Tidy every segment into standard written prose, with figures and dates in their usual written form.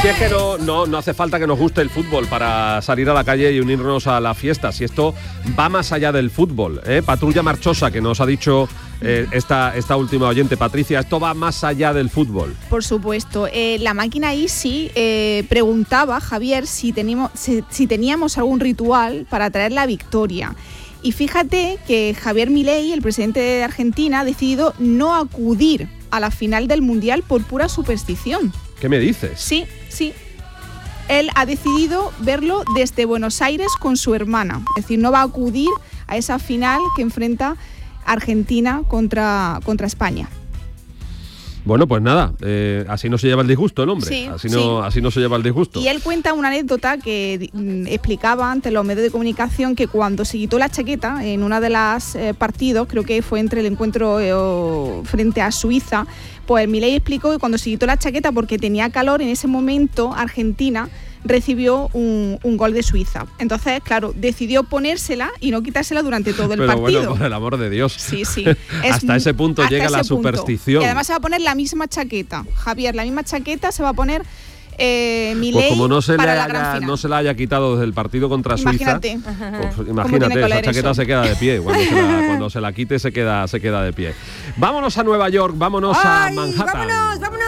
Si es que no hace falta que nos guste el fútbol para salir a la calle y unirnos a la fiesta. Si esto va más allá del fútbol, Patrulla Marchosa, que nos ha dicho esta última oyente, Patricia, esto va más allá del fútbol. Por supuesto. La máquina Easy preguntaba, Javier, si teníamos algún ritual para traer la victoria. Y fíjate que Javier Milei, el presidente de Argentina, ha decidido no acudir a la final del Mundial por pura superstición. ¿Qué me dices? Sí. Él ha decidido verlo desde Buenos Aires con su hermana. Es decir, no va a acudir a esa final que enfrenta Argentina contra España. Bueno, pues nada, así no se lleva el disgusto el hombre, sí. Así no se lleva el disgusto. Y él cuenta una anécdota que explicaba ante los medios de comunicación, que cuando se quitó la chaqueta en una de las partidos, creo que fue entre el encuentro frente a Suiza, pues Milei explicó que cuando se quitó la chaqueta porque tenía calor, en ese momento Argentina recibió un gol de Suiza. Entonces, claro, decidió ponérsela y no quitársela durante todo el partido. Bueno, por el amor de Dios. Sí. Hasta ese punto llega la superstición. Y además se va a poner la misma chaqueta. Javier, la misma chaqueta se va a poner Milei pues como no se la haya quitado desde el partido contra Suiza. Imagínate, esa chaqueta se queda de pie. Cuando se la quite se queda de pie. Vámonos a Nueva York, vámonos a Manhattan. ¡Vámonos!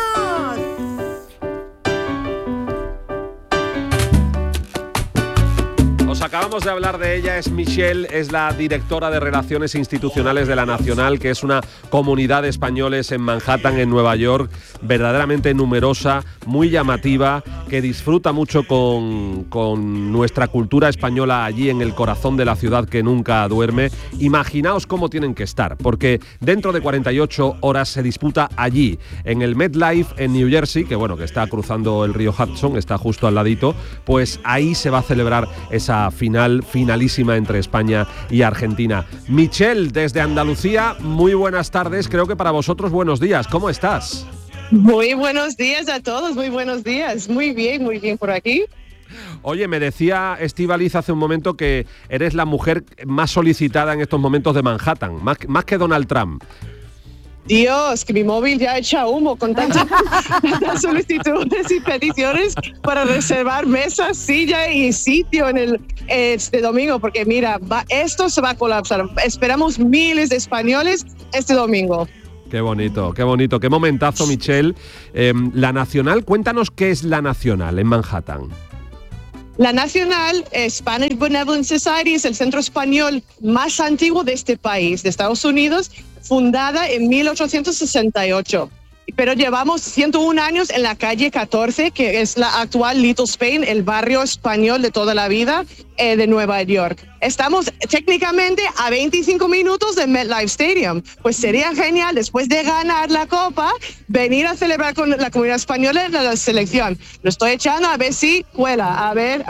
Acabamos de hablar de ella, es Michelle, es la directora de Relaciones Institucionales de La Nacional, que es una comunidad de españoles en Manhattan, en Nueva York, verdaderamente numerosa, muy llamativa, que disfruta mucho con nuestra cultura española allí en el corazón de la ciudad que nunca duerme. Imaginaos cómo tienen que estar, porque dentro de 48 horas se disputa allí, en el MetLife en New Jersey, que está cruzando el río Hudson, está justo al ladito, pues ahí se va a celebrar esa finalísima entre España y Argentina. Michelle, desde Andalucía, muy buenas tardes, creo que para vosotros buenos días, ¿cómo estás? Muy buenos días a todos, muy buenos días, muy bien por aquí. Oye, me decía Estíbaliz hace un momento que eres la mujer más solicitada en estos momentos de Manhattan, más que Donald Trump. Dios, que mi móvil ya echa humo con tantas solicitudes y peticiones para reservar mesas, silla y sitio en este domingo, porque mira, esto se va a colapsar. Esperamos miles de españoles este domingo. Qué bonito, qué momentazo, Michelle. La Nacional, cuéntanos qué es La Nacional en Manhattan. La Nacional, Spanish Benevolent Society, es el centro español más antiguo de este país, de Estados Unidos, fundada en 1868. Pero llevamos 101 años en la calle 14, que es la actual Little Spain, el barrio español de toda la vida de Nueva York. Estamos técnicamente a 25 minutos del MetLife Stadium. Pues sería genial, después de ganar la Copa, venir a celebrar con la comunidad española de la selección. Lo estoy echando a ver si cuela, a ver.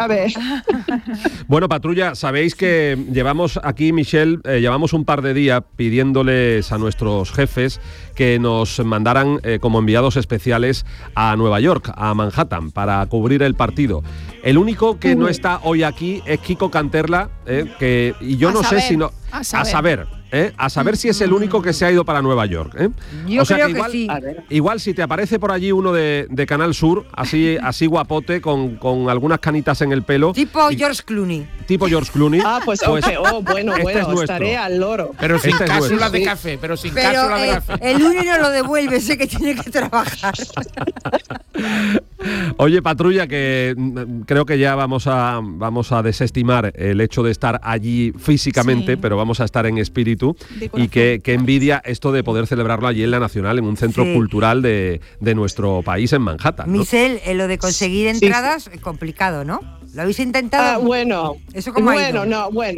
Bueno, Patrulla, sabéis que llevamos aquí, Michelle, llevamos un par de días pidiéndoles a nuestros jefes que nos mandaran como enviados especiales a Nueva York, a Manhattan, para cubrir el partido. El único que no está hoy aquí es Kiko Canterla, y yo no sé si no... A saber si es el único que se ha ido para Nueva York. Yo creo que sí. Igual si te aparece por allí uno de Canal Sur, así guapote, con algunas canitas en el pelo. Tipo George Clooney. Pues bueno, estaré al loro. Pero sin cápsulas de café, cápsulas de café. El lunes no lo devuelve, sé que tiene que trabajar. Oye, Patrulla, que creo que ya vamos a desestimar el hecho de estar allí físicamente, pero vamos a estar en espíritu. Y que envidia esto de poder celebrarlo allí en la Nacional, en un centro cultural de nuestro país, en Manhattan, ¿no? Michelle, lo de conseguir entradas es complicado, ¿no? ¿Lo habéis intentado? ¿Eso cómo ha ido?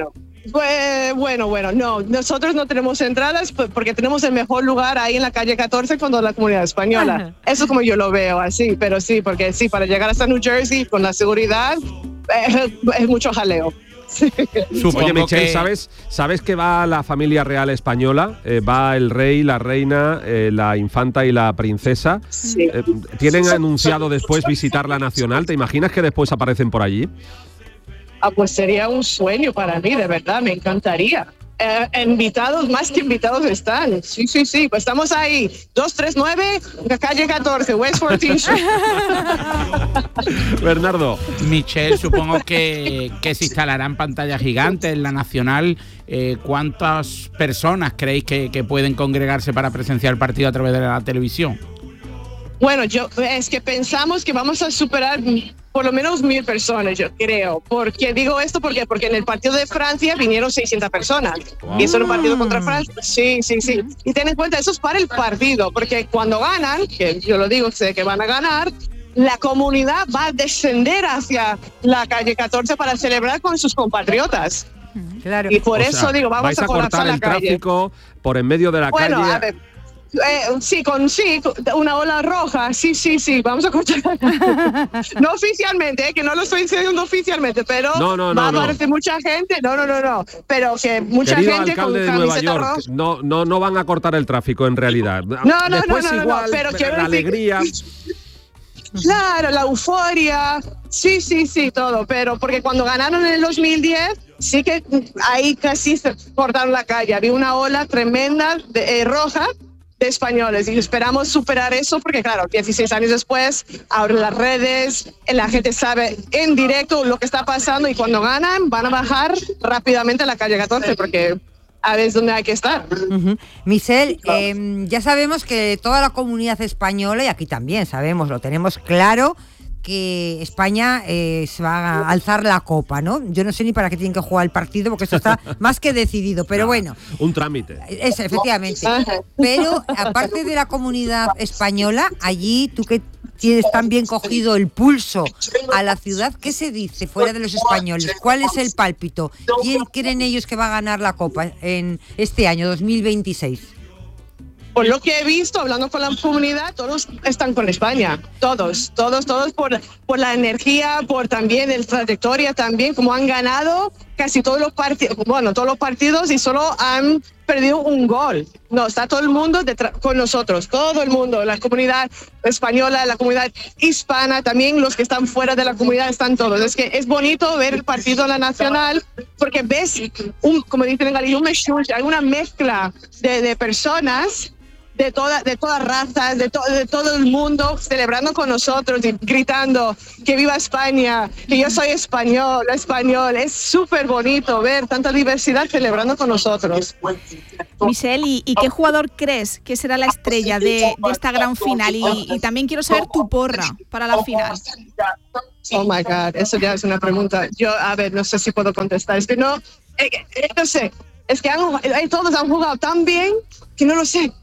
No, nosotros no tenemos entradas porque tenemos el mejor lugar ahí en la calle 14 con toda la comunidad española. Eso como yo lo veo así, pero sí, porque sí, para llegar hasta New Jersey con la seguridad es mucho jaleo. Oye, Michelle, ¿sabes que va la familia real española? Va el rey, la reina, la infanta y la princesa. Sí. ¿Tienen anunciado después visitar la Nacional? ¿Te imaginas que después aparecen por allí? Pues sería un sueño para mí, de verdad, me encantaría. Más que invitados están. Sí. Pues estamos ahí. 239, calle 14, West 14th Street. Bernardo. Michelle, supongo que se instalarán pantallas gigantes en la Nacional. ¿Cuántas personas creéis que pueden congregarse para presenciar el partido a través de la televisión? Bueno, es que pensamos que vamos a superar por lo menos 1,000 personas, yo creo. ¿Por qué digo esto? Porque en el partido de Francia vinieron 600 personas. Wow. Y eso en un partido contra Francia. Sí. Y ten en cuenta, eso es para el partido, porque cuando ganan, que yo lo digo, sé que van a ganar, la comunidad va a descender hacia la calle 14 para celebrar con sus compatriotas. Claro. Y por eso digo, vamos a cortar el tráfico por en medio de la calle. A ver, sí, una ola roja, sí, vamos a cortar. No oficialmente, que no lo estoy diciendo oficialmente, pero va a aparecer mucha gente, pero que mucha Querido gente alcalde con de Nueva camiseta York, roja. no van a cortar el tráfico en realidad. Después igual, pero la alegría. Claro, la euforia, sí, todo, pero porque cuando ganaron en el 2010, sí que ahí casi se cortaron la calle, había una ola tremenda roja de españoles y esperamos superar eso porque claro, 16 años después, ahora las redes, la gente sabe en directo lo que está pasando y cuando ganan van a bajar rápidamente a la calle 14 porque a ver dónde hay que estar. Michelle, ya sabemos que toda la comunidad española, y aquí también sabemos, lo tenemos claro, que España se va a alzar la copa, ¿no? Yo no sé ni para qué tienen que jugar el partido porque esto está más que decidido, pero bueno. Un trámite. Eso, efectivamente. Pero aparte de la comunidad española, allí tú que tienes tan bien cogido el pulso a la ciudad, ¿qué se dice fuera de los españoles? ¿Cuál es el pálpito? ¿Quién creen ellos que va a ganar la copa en este año 2026? Por lo que he visto, hablando con la comunidad, todos están con España. Todos por la energía, por también la trayectoria, también como han ganado casi todos los partidos y solo han perdido un gol. No, está todo el mundo con nosotros, todo el mundo, la comunidad española, la comunidad hispana, también los que están fuera de la comunidad están todos. Es que es bonito ver el partido en la Nacional porque ves, como dicen en Galicia, hay una mezcla de personas de todas razas, de todo el mundo celebrando con nosotros y gritando que viva España, que yo soy español. Es súper bonito ver tanta diversidad celebrando con nosotros. Michelle, ¿y qué jugador crees que será la estrella de esta gran final? Y también quiero saber tu porra para la final. Oh my God, eso ya es una pregunta. Yo, no sé si puedo contestar. Es que no sé. Es que todos han jugado tan bien que no lo sé.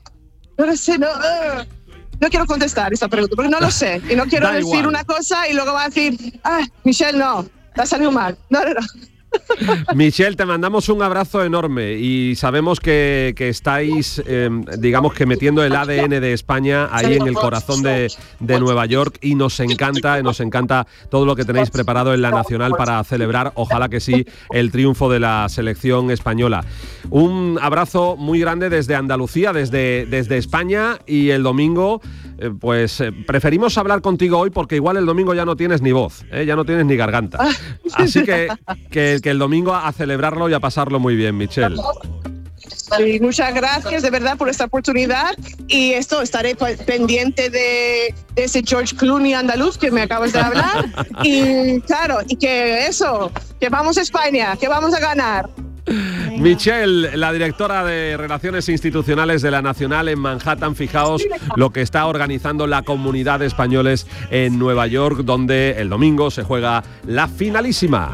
No quiero contestar esta pregunta porque no lo sé y no quiero decir una cosa y luego va a decir, Michelle, no, te ha salido mal. No. Michelle, te mandamos un abrazo enorme y sabemos que estáis, digamos que metiendo el ADN de España ahí en el corazón de Nueva York y nos encanta todo lo que tenéis preparado en la Nacional para celebrar, ojalá que sí, el triunfo de la selección española. Un abrazo muy grande desde Andalucía, desde España, y el domingo preferimos hablar contigo hoy porque igual el domingo ya no tienes ni voz, ya no tienes ni garganta. Así que el domingo a celebrarlo y a pasarlo muy bien, Michelle. Sí, muchas gracias de verdad por esta oportunidad y estaré pendiente de ese George Clooney andaluz que me acabas de hablar y claro, y que vamos a España, que vamos a ganar. Michelle, la directora de Relaciones Institucionales de la Nacional en Manhattan. Fijaos lo que está organizando la comunidad de españoles en Nueva York, donde el domingo se juega la finalísima.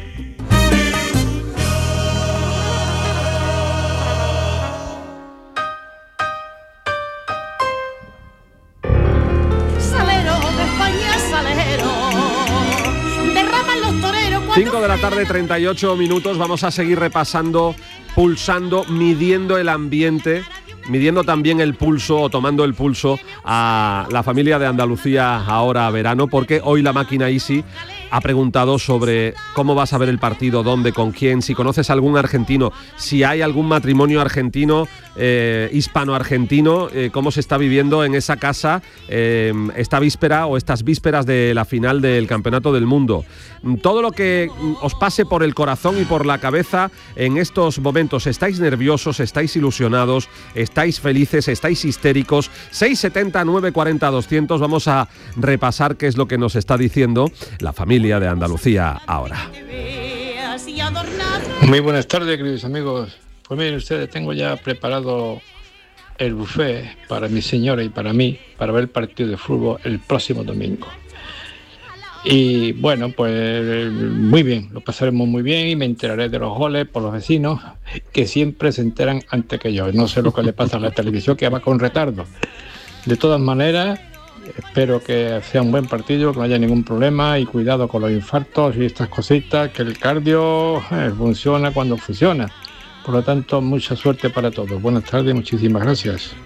Salero de España, salero. Derraman los toreros. 5 de la tarde, 38 minutos. Vamos a seguir repasando, pulsando, midiendo el ambiente, midiendo también el pulso o tomando el pulso a la familia de Andalucía ahora verano, porque hoy la máquina Easy ha preguntado sobre cómo vas a ver el partido, dónde, con quién, si conoces algún argentino, si hay algún matrimonio argentino, hispano-argentino, cómo se está viviendo en esa casa esta víspera o estas vísperas de la final del Campeonato del Mundo. Todo lo que os pase por el corazón y por la cabeza en estos momentos. ¿Estáis nerviosos? ¿Estáis ilusionados? ¿Estáis felices? ¿Estáis histéricos? 670 940 200. Vamos a repasar qué es lo que nos está diciendo la familia de Andalucía ahora. Muy buenas tardes, queridos amigos. Pues miren ustedes, tengo ya preparado el buffet para mi señora y para mí, para ver el partido de fútbol el próximo domingo. Y bueno, pues muy bien, lo pasaremos muy bien y me enteraré de los goles por los vecinos, que siempre se enteran antes que yo. No sé lo que le pasa a la televisión, que va con retardo. De todas maneras, espero que sea un buen partido, que no haya ningún problema, y cuidado con los infartos y estas cositas, que el cardio funciona cuando funciona. Por lo tanto, mucha suerte para todos. Buenas tardes y muchísimas gracias.